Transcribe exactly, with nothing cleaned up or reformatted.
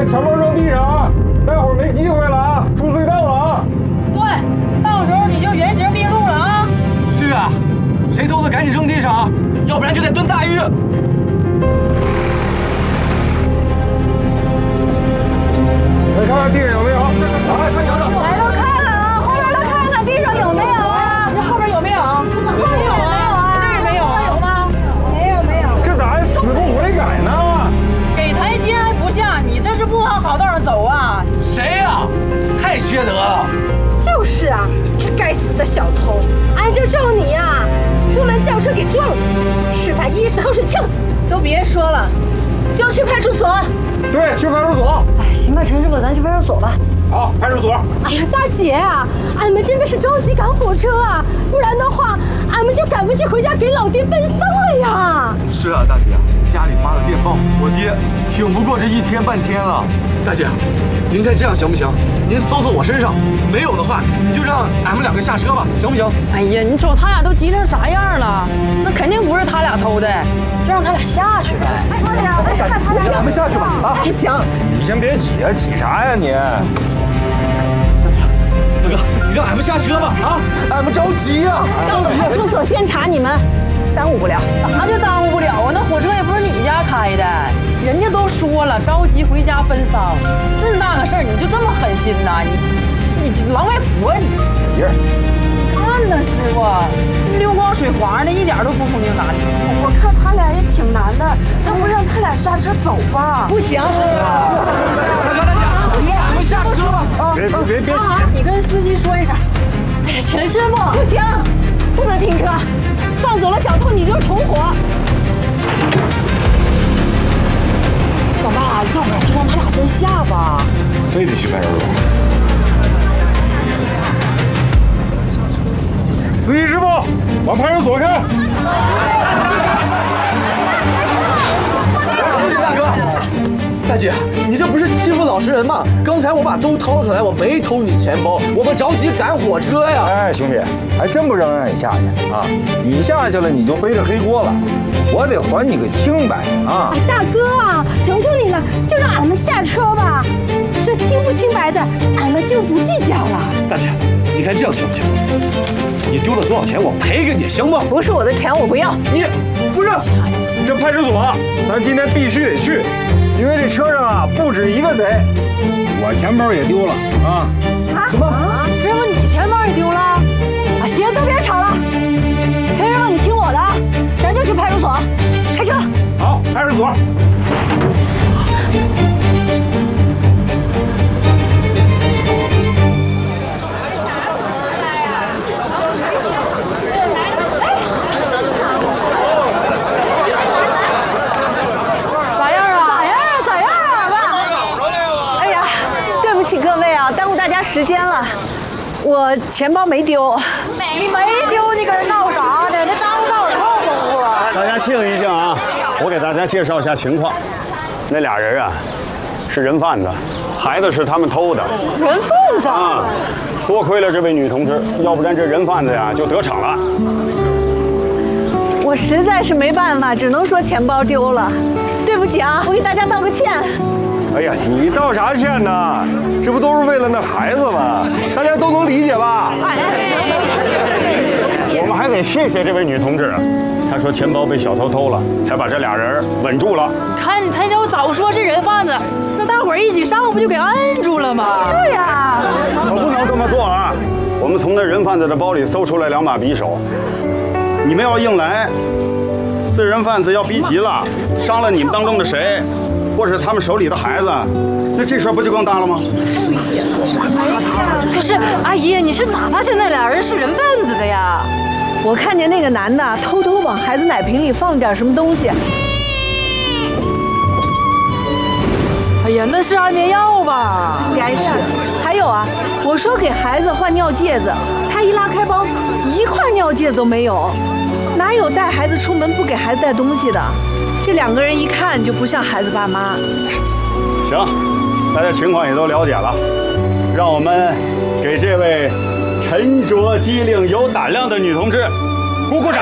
把钱包扔地上，待会儿没机会了啊！出隧道了啊！ 对，到时候你就原形毕露了啊！ 是啊，谁偷的赶紧扔地上，要不然就得蹲大狱。 来看看地上有没有？来，快找找。 来都看看啊，后边都看看地上有没有啊？ 这后边有没有？ 后面有没有啊？ 这儿没有啊？ 有吗？没有没有。 这咋还死不悔改呢？ 给台阶还不下，你这是不往好道上走啊！ 谁呀？太缺德了！ 就是啊，这该死的小偷！俺就咒你呀、啊，出门轿车给撞死，示范一死后是呛死。 都别说了，就去派出所。 对，去派出所。 哎，行吧，陈师傅，咱去派出所吧。 好，派出所。 哎呀，大姐啊，俺们真的是着急赶火车啊，不然的话，俺们就赶不及回家给老爹奔丧了呀。 是啊，大姐，家里发了电报，我爹挺不过这一天半天了。大姐，您看这样行不行？您搜搜我身上，没有的话，你就让俺们两个下车吧，行不行？ 哎呀，你瞅他俩都急成啥样了，那肯定不是他俩偷的，就让他俩下去呗。 哎呀，哎呀，他俩咱们下去吧。啊， 不行， 你先别挤啊，挤啥呀你？ 大哥，你让俺们下车吧。啊，俺们着急呀、啊，着急、啊。 派出所先查你们，耽误不了。啥就耽误不了啊？那火车也不是你家开的，人家都说了着急回家奔丧，这么大个事儿你就这么狠心呐？你你狼外婆你！ 爷儿， 你看呢，师傅，溜光水滑的，一点都不风景哪里。 我看他俩也挺难的，要不让他俩下车走吧？ 不行，师傅。 大哥大姐，让俺们下车吧。啊， 别别别别挤！ 你跟司机说一声。 哎呀，陈师傅， 不行，不能停车，放走了小偷你就是同伙。小爸，要不然就让他俩先下吧。 非得去派出所。司机师傅，往派出所看。 大哥，大姐，你这不是欺负老实人吗？刚才我把都掏出来，我没偷你钱包，我们着急赶火车呀。 哎，兄弟，还真不让让你下去啊！你下去了，你就背着黑锅了，我得还你个清白啊！ 哎，大哥啊，求求你了，就让俺们下车吧。这清不清白的，俺们就不计较了。 大姐，你看这样行不行？你丢了多少钱，我赔给你，行吗？ 不是我的钱，我不要。 你不是这派出所，咱今天必须得去，因为这车上啊不止一个贼，我钱包也丢了啊！ 什么？师傅，你钱包也丢了？ 啊，行，都别吵了。陈师傅，你听我的啊，咱就去派出所，开车。 好，派出所。 咋样啊？ 咋样啊？咋样啊，爸？ 哎呀，对不起各位啊，耽误大家时间了。我钱包没丢，你没丢，你搁这闹啥呢？这耽误到我后功夫了。 大家静一静啊！我给大家介绍一下情况。那俩人啊，是人贩子，孩子是他们偷的。 人贩子啊！多亏了这位女同志，要不然这人贩子呀就得逞了。 我实在是没办法，只能说钱包丢了，对不起啊，我给大家道个歉。 哎呀，你道啥歉呢？这不都是为了那孩子吗？大家都能理解吧？ 我们还得谢谢这位女同志，她说钱包被小偷偷了，才把这俩人稳住了。 看，他要早说是人贩子，那大伙儿一起上不就给摁住了吗？ 是呀。 可不能这么做啊！我们从那人贩子的包里搜出来两把匕首，你们要硬来，这人贩子要逼急了，伤了你们当中的谁，或者他们手里的孩子，那这事儿不就更大了吗？ 可是阿姨，你是咋发现那俩人是人贩子的呀？ 我看见那个男的偷偷往孩子奶瓶里放了点什么东西。哎呀，那是安眠药吧？应该是。还有啊，我说给孩子换尿介子，他一拉开包，一块尿介子都没有，哪有带孩子出门不给孩子带东西的？这两个人一看就不像孩子爸妈。 行，大家情况也都了解了，让我们给这位沉着机灵、有胆量的女同志鼓鼓掌。